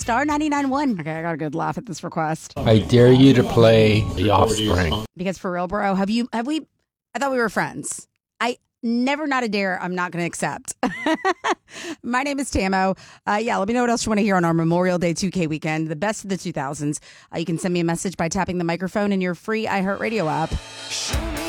star 99.1. Okay, I got a good laugh at this request. I dare you to play The Offspring. Because for real, bro, I thought we were friends. Never not a dare I'm not going to accept. My name is Tamo. Let me know what else you want to hear on our Memorial Day 2K weekend, the best of the 2000s. You can send me a message by tapping the microphone in your free iHeartRadio app.